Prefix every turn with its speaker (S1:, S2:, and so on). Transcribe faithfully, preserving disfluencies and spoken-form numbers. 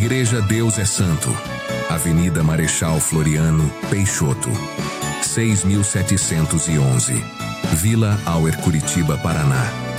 S1: Igreja Deus é Santo, Avenida Marechal Floriano, Peixoto, seis mil setecentos e onze, Vila Auer, Curitiba, Paraná.